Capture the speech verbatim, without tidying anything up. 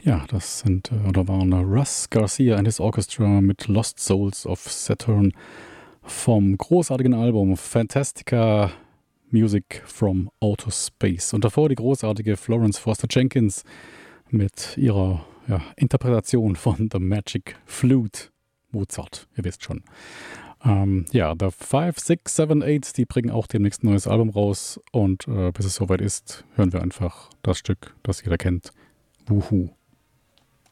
Ja, das sind äh, oder waren Russ Garcia and his Orchestra mit Lost Souls of Saturn vom großartigen Album Fantastica Music from Outer Space. Und davor die großartige Florence Foster Jenkins mit ihrer ja, Interpretation von The Magic Flute. Mozart, ihr wisst schon. Ähm, ja, The five six seven eight, die bringen auch demnächst ein neues Album raus. Und äh, bis es soweit ist, hören wir einfach das Stück, das jeder kennt. Wuhu.